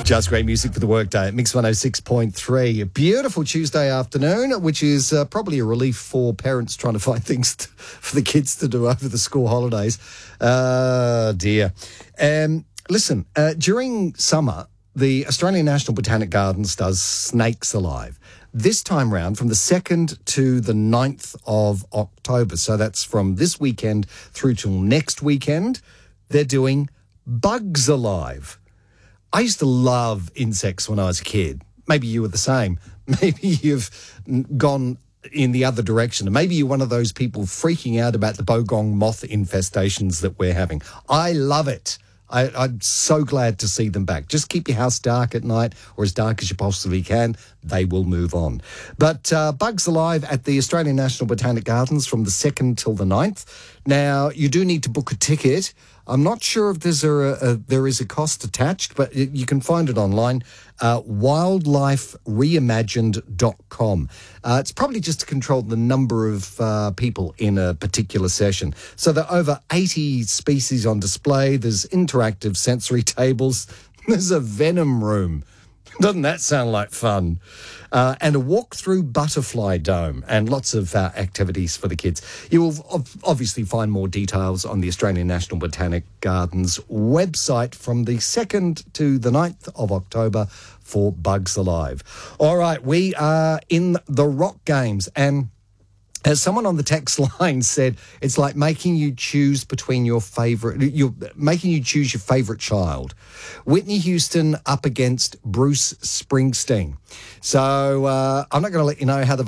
Just great music for the workday at Mix 106.3. A beautiful Tuesday afternoon, which is probably a relief for parents trying to find things for the kids to do over the school holidays. Dear. Listen, during summer, the Australian National Botanic Gardens does Snakes Alive. This time round, from the 2nd to the 9th of October, so that's from this weekend through till next weekend, they're doing Bugs Alive. I used to love insects when I was a kid. Maybe you were the same. Maybe you've gone in the other direction. Maybe you're one of those people freaking out about the bogong moth infestations that we're having. I love it. I'm so glad to see them back. Just keep your house dark at night, or as dark as you possibly can. They will move on. But Bugs Alive at the Australian National Botanic Gardens from the 2nd till the 9th. Now, you do need to book a ticket. I'm not sure if there is a cost attached, but you can find it online, wildlifereimagined.com. It's probably just to control the number of people in a particular session. So there are over 80 species on display. There's interactive sensory tables. There's a venom room. Doesn't that sound like fun? And a walk-through butterfly dome and lots of activities for the kids. You will obviously find more details on the Australian National Botanic Gardens website from the 2nd to the 9th of October for Bugs Alive. All right, we are in the Rock Games, and as someone on the text line said, it's like making you choose between your favourite child. Whitney Houston up against Bruce Springsteen. So I'm not going to let you know how the